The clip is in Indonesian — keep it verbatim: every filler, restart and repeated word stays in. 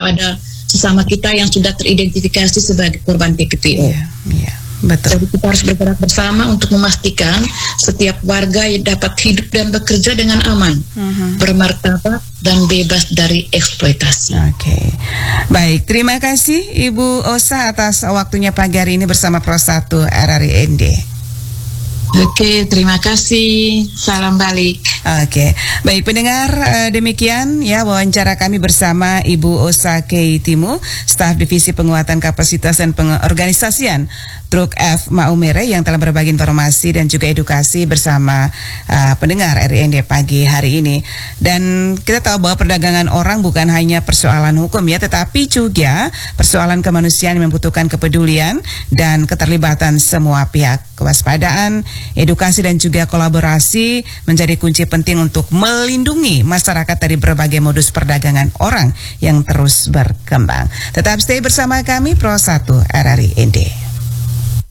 kepada sesama kita yang sudah teridentifikasi sebagai korban T P P O. Iya, iya. Betul. Jadi kita harus bergerak bersama untuk memastikan setiap warga dapat hidup dan bekerja dengan aman, uh-huh. bermartabat dan bebas dari eksploitasi. Oke, okay. Baik. Terima kasih Ibu Osa atas waktunya pagi hari ini bersama Pro satu R R I N D. Oke, terima kasih. Salam balik. Oke, baik pendengar, uh, demikian ya wawancara kami bersama Ibu Osa Keitimu, staf divisi penguatan kapasitas dan pengorganisasian Truk F Maumere yang telah berbagi informasi dan juga edukasi bersama uh, pendengar R I N D pagi hari ini. Dan kita tahu bahwa perdagangan orang bukan hanya persoalan hukum ya, tetapi juga persoalan kemanusiaan yang membutuhkan kepedulian dan keterlibatan semua pihak. Kewaspadaan, edukasi dan juga kolaborasi menjadi kunci penting untuk melindungi masyarakat dari berbagai modus perdagangan orang yang terus berkembang. Tetap stay bersama kami Pro satu R R I N D.